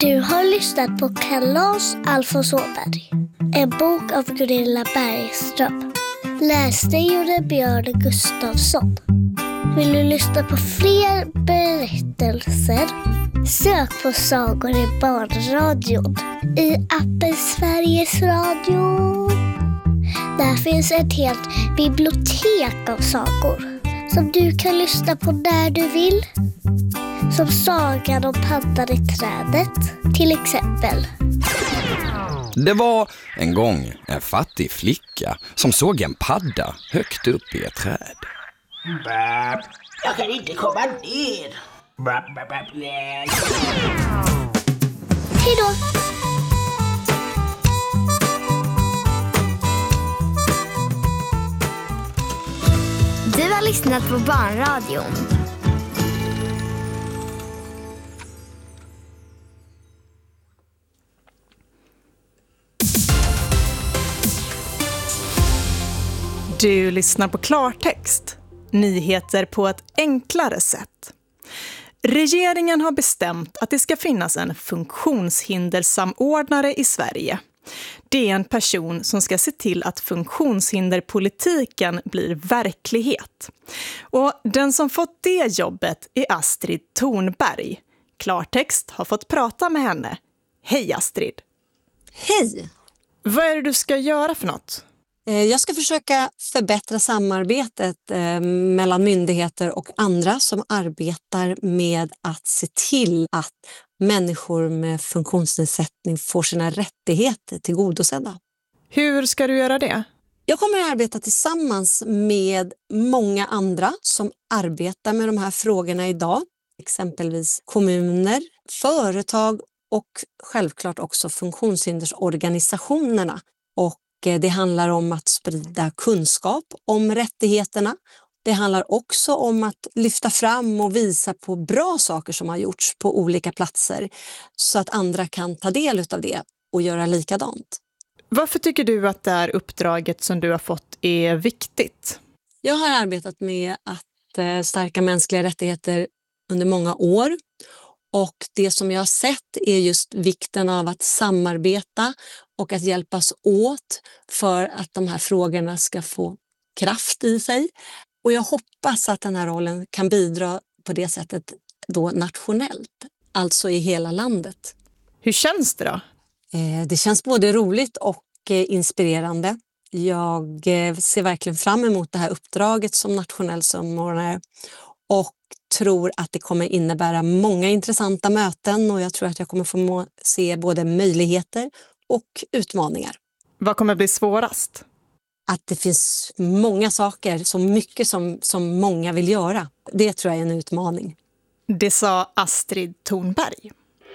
Du har lyssnat på Kalas Alfons Åberg. En bok av Gunilla Bergström. Läste gjorde Björn Gustafsson. Vill du lyssna på fler berättelser? Sök på Sagor i barnradion i appen Sveriges Radio. Där finns ett helt bibliotek av sagor som du kan lyssna på när du vill. Som Sagan om pandan i trädet, till exempel. Det var en gång en fattig flicka som såg en padda högt upp i ett träd. Jag kan inte komma ner. Hej då! Du har lyssnat på Barnradion. Du lyssnar på Klartext. Nyheter på ett enklare sätt. Regeringen har bestämt att det ska finnas en funktionshindersamordnare i Sverige. Det är en person som ska se till att funktionshinderpolitiken blir verklighet. Och den som fått det jobbet är Astrid Thornberg. Klartext har fått prata med henne. Hej Astrid! Hej! Vad är det du ska göra för något? Jag ska försöka förbättra samarbetet mellan myndigheter och andra som arbetar med att se till att människor med funktionsnedsättning får sina rättigheter tillgodosedda. Hur ska du göra det? Jag kommer att arbeta tillsammans med många andra som arbetar med de här frågorna idag. Exempelvis kommuner, företag och självklart också funktionshindersorganisationerna. Och det handlar om att sprida kunskap om rättigheterna. Det handlar också om att lyfta fram och visa på bra saker som har gjorts på olika platser så att andra kan ta del av det och göra likadant. Varför tycker du att det här uppdraget som du har fått är viktigt? Jag har arbetat med att stärka mänskliga rättigheter under många år. Och det som jag har sett är just vikten av att samarbeta och att hjälpas åt för att de här frågorna ska få kraft i sig. Och jag hoppas att den här rollen kan bidra på det sättet då nationellt, alltså i hela landet. Hur känns det då? Det känns både roligt och inspirerande. Jag ser verkligen fram emot det här uppdraget som nationell samordnare och tror att det kommer innebära många intressanta möten och jag tror att jag kommer få se både möjligheter och utmaningar. Vad kommer bli svårast? Att det finns många saker, så mycket som många vill göra. Det tror jag är en utmaning. Det sa Astrid Thornberg.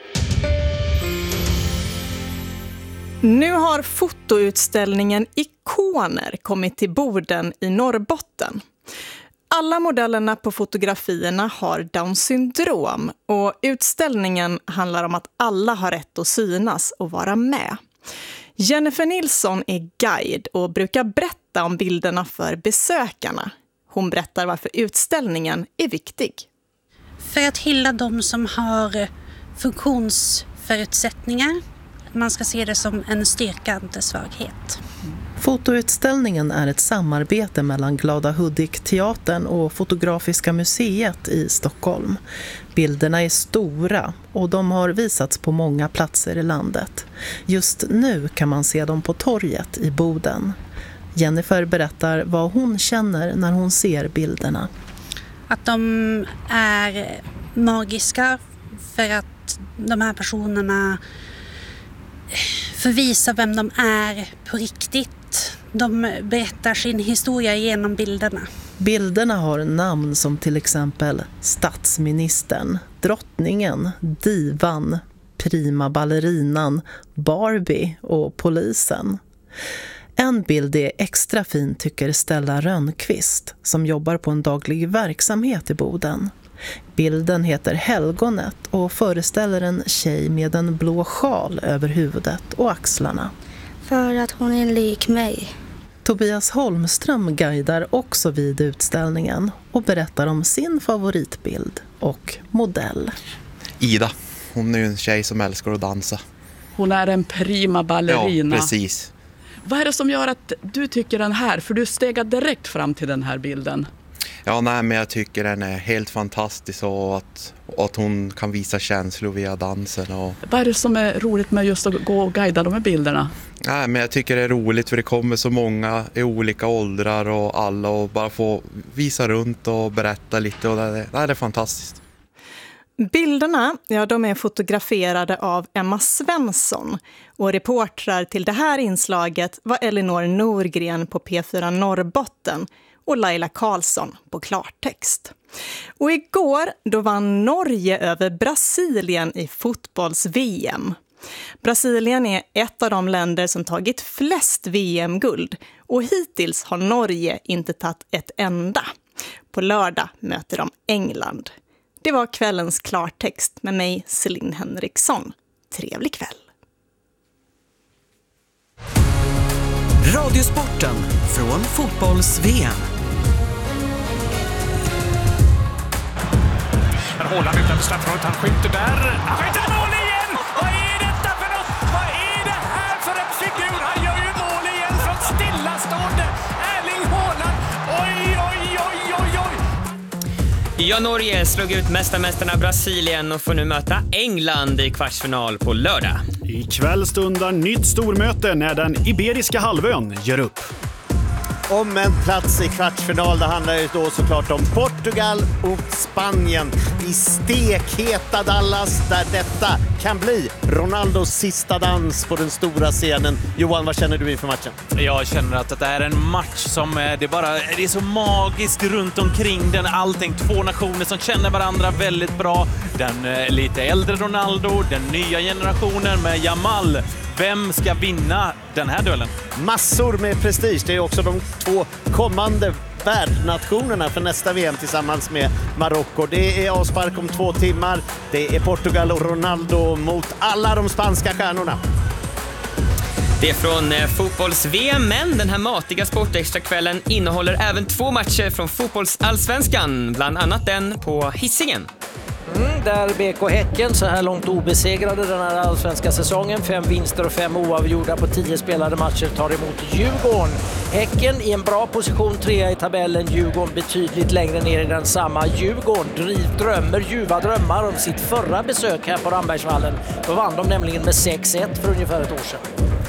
Nu har fotoutställningen Ikoner kommit till Boden i Norrbotten. Alla modellerna på fotografierna har Downs syndrom och utställningen handlar om att alla har rätt att synas och vara med. Jennifer Nilsson är guide och brukar berätta om bilderna för besökarna. Hon berättar varför utställningen är viktig. För att hylla de som har funktionsförutsättningar. Man ska se det som en styrka, inte svaghet. Fotoutställningen är ett samarbete mellan Glada Hudik-teatern och Fotografiska museet i Stockholm. Bilderna är stora och de har visats på många platser i landet. Just nu kan man se dem på torget i Boden. Jennifer berättar vad hon känner när hon ser bilderna. Att de är magiska för att de här personerna får visa vem de är på riktigt. De berättar sin historia genom bilderna. Bilderna har namn som till exempel statsministern, drottningen, divan, prima ballerinan, Barbie och polisen. En bild är extra fin tycker Stella Rönnqvist som jobbar på en daglig verksamhet i Boden. Bilden heter Helgonet och föreställer en tjej med en blå sjal över huvudet och axlarna. För att hon är lik mig. Tobias Holmström guidar också vid utställningen och berättar om sin favoritbild och modell. Ida, hon är ju en tjej som älskar att dansa. Hon är en prima ballerina. Ja, precis. Vad är det som gör att du tycker den här? För du stegar direkt fram till den här bilden. Ja, nej, men jag tycker den är helt fantastisk och att hon kan visa känslor via dansen. Och... Vad är det som är roligt med just att gå och guida de här bilderna? Nej, men jag tycker det är roligt för det kommer så många i olika åldrar och alla och bara få visa runt och berätta lite och det är fantastiskt. Bilderna, ja, de är fotograferade av Emma Svensson och reportrar till det här inslaget var Elinor Norgren på P4 Norrbotten och Laila Karlsson på Klartext. Och igår då vann Norge över Brasilien i fotbolls-VM. Brasilien är ett av de länder som tagit flest VM-guld och hittills har Norge inte tagit ett enda. På lördag möter de England. Det var kvällens Klartext med mig, Celine Henriksson. Trevlig kväll. Radiosporten från fotbolls-VM. Håland utan straffområdet, han skjuter där. Han skjuter mål igen! Vad är detta för något? Vad är det här för en figur? Han gör ju mål igen från stillastående. Erling Haaland. Oj, oj, oj, oj, oj. Ja, Norge slog ut mästarna Brasilien och får nu möta England i kvartsfinal på lördag. Ikväll stundar nytt stormöte när den Iberiska halvön gör upp. Om en plats i kvartsfinal, det handlar ju då såklart om Portugal och Spanien i stekheta Dallas, där detta kan bli Ronaldos sista dans på den stora scenen. Johan, vad känner du inför matchen? Jag känner att det är en match som det är så magiskt runt omkring den, allting, två nationer som känner varandra väldigt bra. Den lite äldre Ronaldo, den nya generationen med Jamal. Vem ska vinna den här duellen? Massor med prestige. Det är också de två kommande värdnationerna för nästa VM tillsammans med Marocko. Det är avspark om 2 timmar. Det är Portugal och Ronaldo mot alla de spanska stjärnorna. Det är från fotbolls-VM, men den här matiga sportextrakvällen innehåller även 2 matcher från fotbollsallsvenskan, bland annat den på Hisingen. Där BK Häcken så här långt obesegrade den här allsvenska säsongen. 5 vinster och 5 oavgjorda på 10 spelade matcher tar emot Djurgården. Häcken i en bra position, 3 i tabellen. Djurgården betydligt längre ner i den samma. Djurgården drömmer ljuva drömmar om sitt förra besök här på Rambergsvallen. Då vann de nämligen med 6-1 för ungefär ett år sedan.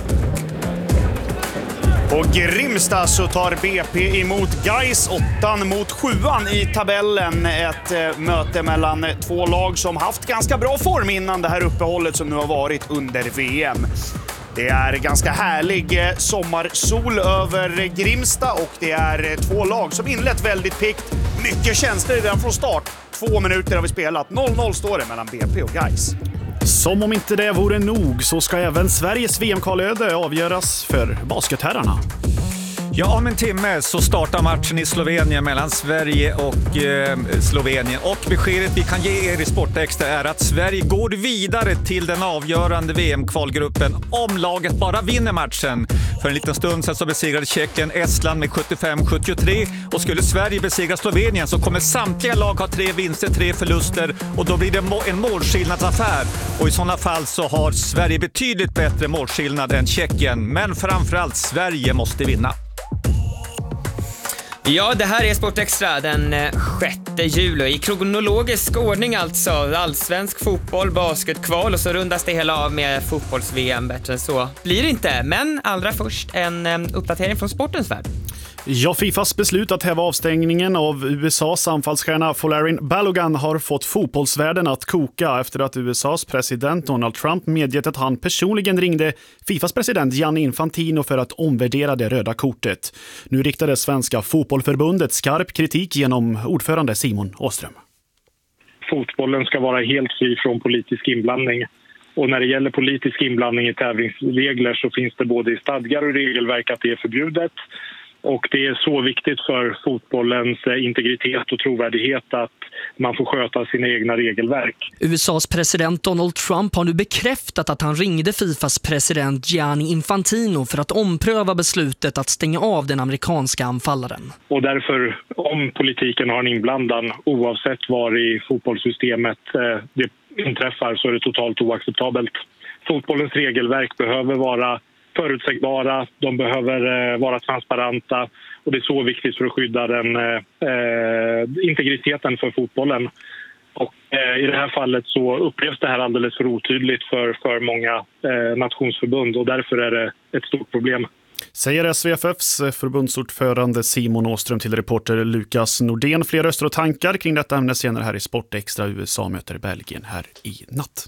På Grimsta så tar BP emot Gais 8 mot 7 i tabellen. Ett möte mellan 2 lag som haft ganska bra form innan det här uppehållet som nu har varit under VM. Det är ganska härlig sommarsol över Grimsta och det är 2 lag som inlett väldigt pikt. Mycket känslor redan från start. 2 minuter har vi spelat. 0-0 står det mellan BP och Gais. Som om inte det vore nog så ska även Sveriges VM-kvalöde avgöras för basketherrarna. Ja, om en timme så startar matchen i Slovenien mellan Sverige och Slovenien. Och beskedet vi kan ge er i Sportextra är att Sverige går vidare till den avgörande VM-kvalgruppen om laget bara vinner matchen. För en liten stund sedan så besegrade Tjeckien Estland med 75-73. Och skulle Sverige besegra Slovenien så kommer samtliga lag ha 3 vinster, 3 förluster. Och då blir det en målskillnadsaffär. Och i sådana fall så har Sverige betydligt bättre målskillnad än Tjeckien. Men framförallt Sverige måste vinna. Ja, det här är Sportextra den 6 juli. I kronologisk ordning alltså. Allsvensk fotboll, basketkval och så rundas det hela av med fotbolls-VM. Bättre än så blir det inte. Men allra först en uppdatering från sportens värld. Ja, Fifas beslut att häva avstängningen av USAs anfallsstjärna Folarin Balogun har fått fotbollsvärlden att koka efter att USAs president Donald Trump medgett att han personligen ringde Fifas president Gianni Infantino för att omvärdera det röda kortet. Nu riktade Svenska fotbollförbundet skarp kritik genom ordförande Simon Åström. Fotbollen ska vara helt fri från politisk inblandning. Och när det gäller politisk inblandning i tävlingsregler så finns det både i stadgar och regelverk att det är förbjudet. Och det är så viktigt för fotbollens integritet och trovärdighet att man får sköta sina egna regelverk. USAs president Donald Trump har nu bekräftat att han ringde FIFAs president Gianni Infantino för att ompröva beslutet att stänga av den amerikanska anfallaren. Och därför, om politiken har en inblandan, oavsett var i fotbollssystemet det inträffar, så är det totalt oacceptabelt. Fotbollens regelverk behöver vara förutsägbara, de behöver vara transparenta och det är så viktigt för att skydda den integriteten för fotbollen. Och i det här fallet så upplevs det här alldeles för otydligt för många nationsförbund och därför är det ett stort problem. Säger SVFFs förbundsordförande Simon Åström till reporter Lukas Nordén. Fler röster och tankar kring detta ämne senare här i Sport Extra. USA möter Belgien här i natt.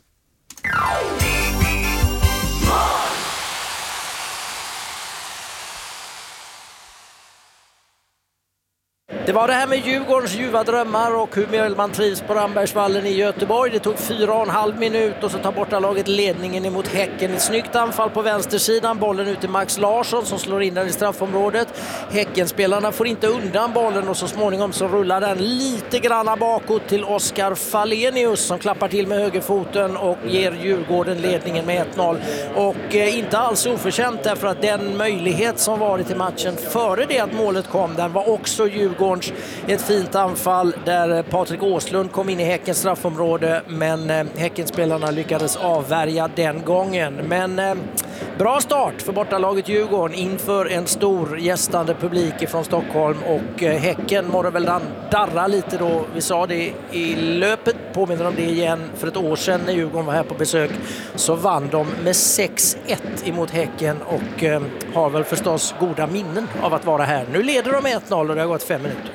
Det var det här med Djurgårdens ljuva drömmar och hur väl man trivs på Rambergsvallen i Göteborg. Det tog 4,5 minut och så tar bortalaget ledningen emot Häcken. Ett snyggt anfall på vänstersidan. Bollen ut till Max Larsson som slår in den i straffområdet. Häckenspelarna får inte undan bollen och så småningom så rullar den lite granna bakåt till Oskar Falenius som klappar till med högerfoten och ger Djurgården ledningen med 1-0. Och inte alls oförtjänt därför att den möjlighet som varit i matchen före det att målet kom, den var också Djurgårdens. Ett fint anfall där Patrik Åslund kom in i Häckens straffområde men Häckenspelarna lyckades avvärja den gången. Men bra start för bortalaget Djurgården inför en stor gästande publik från Stockholm och Häcken måste väl darra lite då. Vi sa det i löpet, påminner om det igen, för ett år sedan när Djurgården var här på besök så vann de med 6-1 emot Häcken och har väl förstås goda minnen av att vara här. Nu leder de med 1-0 och det har gått 5 minuter.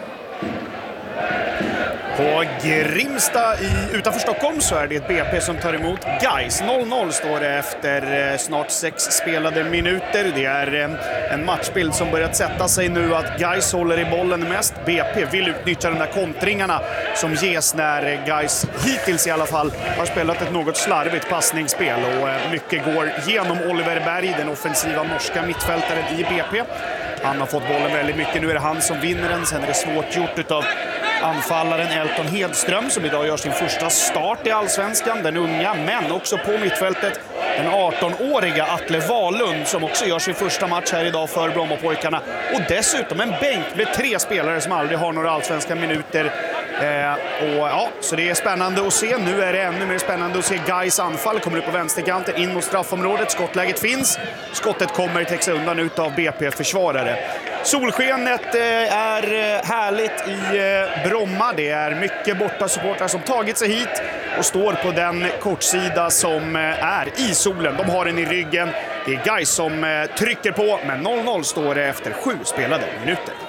På Grimsta utanför Stockholm så är det ett BP som tar emot Gais. 0-0 står det efter snart 6 spelade minuter. Det är en matchbild som börjat sätta sig nu att Gais håller i bollen mest. BP vill utnyttja de där kontringarna som ges när Gais hittills i alla fall har spelat ett något slarvigt passningsspel. Och mycket går genom Oliver Berg, den offensiva norska mittfältaren i BP. Han har fått bollen väldigt mycket. Nu är det han som vinner den. Sen är det svårt gjort utav anfallaren Elton Hedström som idag gör sin första start i Allsvenskan. Den unga, men också på mittfältet den 18-åriga Atle Wahlund som också gör sin första match här idag för Brommapojkarna. Och dessutom en bänk med 3 spelare som aldrig har några allsvenska minuter. Så det är spännande att se. Nu är det ännu mer spännande att se Gais anfall. Kommer upp på vänsterkanten in mot straffområdet. Skottläget finns. Skottet kommer täcka undan ut av BP-försvarare. Solskenet är härligt i Bromma. Det är mycket bortasupportrar som tagit sig hit och står på den kortsida som är i solen. De har den i ryggen. Det är Gais som trycker på, men 0-0 står det efter 7 spelade minuter.